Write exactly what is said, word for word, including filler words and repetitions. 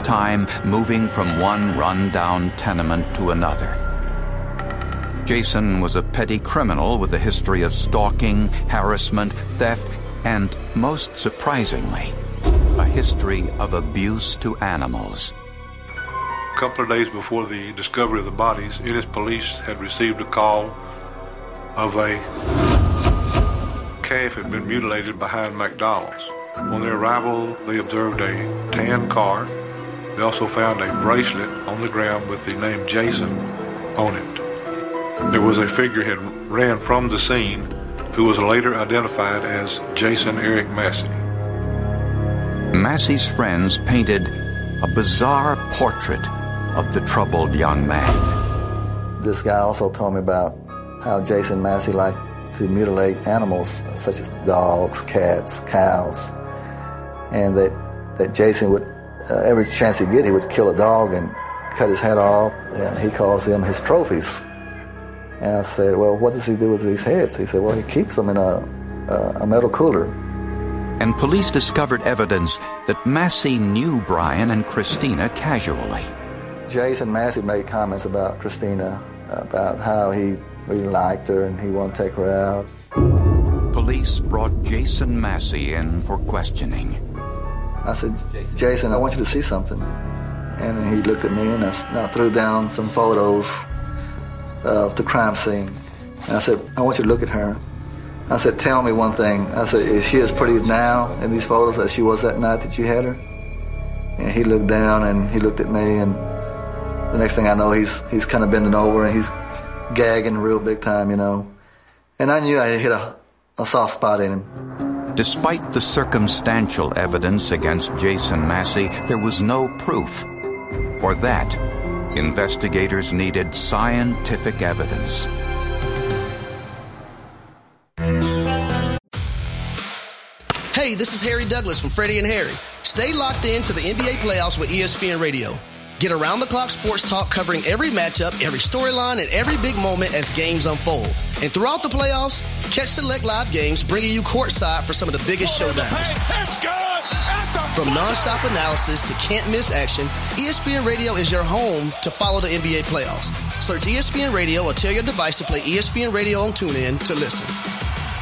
time moving from one run-down tenement to another. Jason was a petty criminal with a history of stalking, harassment, theft, and, most surprisingly, a history of abuse to animals. A couple of days before the discovery of the bodies, Ennis police had received a call of a calf had been mutilated behind McDonald's. On their arrival, they observed a tan car. They also found a bracelet on the ground with the name Jason on it. There was a figure had ran from the scene who was later identified as Jason Eric Massey. Massey's friends painted a bizarre portrait of the troubled young man. This guy also told me about how Jason Massey liked to mutilate animals such as dogs, cats, cows, and that, that Jason would, uh, every chance he'd get, he would kill a dog and cut his head off. Uh, he calls them his trophies. And I said, well, what does he do with these heads? He said, well, he keeps them in a, a, a metal cooler. And police discovered evidence that Massey knew Brian and Christina casually. Jason Massey made comments about Christina, about how he really liked her and he wanted to take her out. Police brought Jason Massey in for questioning. I said, Jason, I want you to see something. And he looked at me and I, I threw down some photos of the crime scene. And I said, I want you to look at her. I said, tell me one thing. I said, is she as pretty now in these photos as she was that night that you had her? And he looked down and he looked at me, and the next thing I know, he's he's kind of bending over and he's gagging real big time, you know. And I knew I hit a, a soft spot in him. Despite the circumstantial evidence against Jason Massey, there was no proof. For that, investigators needed scientific evidence. Hey, this is Harry Douglas from Freddie and Harry. Stay locked in to the N B A playoffs with E S P N Radio. Get around-the-clock sports talk covering every matchup, every storyline, and every big moment as games unfold. And throughout the playoffs, catch select live games bringing you courtside for some of the biggest showdowns. From nonstop analysis to can't-miss action, E S P N Radio is your home to follow the N B A playoffs. Search E S P N Radio or tell your device to play E S P N Radio on TuneIn to listen.